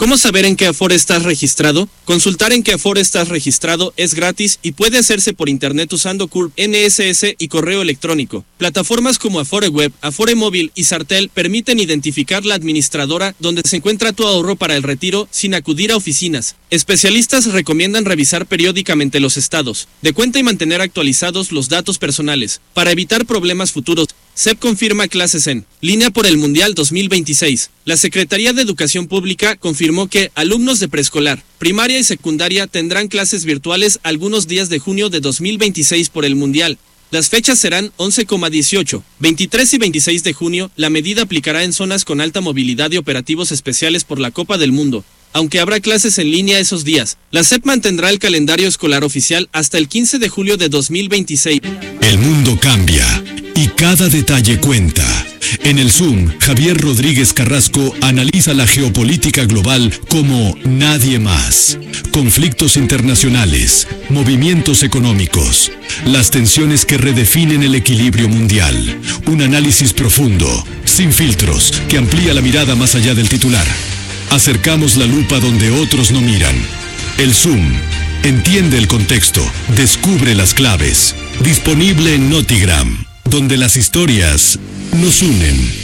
¿Cómo saber en qué Afore estás registrado? Consultar en qué Afore estás registrado es gratis y puede hacerse por internet usando CURP, NSS y correo electrónico. Plataformas como Afore Web, Afore Móvil y Sartel permiten identificar la administradora donde se encuentra tu ahorro para el retiro sin acudir a oficinas. Especialistas recomiendan revisar periódicamente los estados de cuenta y mantener actualizados los datos personales para evitar problemas futuros. SEP confirma clases en línea por el Mundial 2026. La Secretaría de Educación Pública confirmó que alumnos de preescolar, primaria y secundaria tendrán clases virtuales algunos días de junio de 2026 por el Mundial. Las fechas serán 11,18, 23 y 26 de junio. La medida aplicará en zonas con alta movilidad y operativos especiales por la Copa del Mundo. Aunque habrá clases en línea esos días, la SEP mantendrá el calendario escolar oficial hasta el 15 de julio de 2026. El mundo cambia y cada detalle cuenta. En el Zoom, Javier Rodríguez Carrasco analiza la geopolítica global como nadie más. Conflictos internacionales, movimientos económicos, las tensiones que redefinen el equilibrio mundial. Un análisis profundo, sin filtros, que amplía la mirada más allá del titular. Acercamos la lupa donde otros no miran. El Zoom. Entiende el contexto, descubre las claves. Disponible en Notigram, donde las historias nos unen.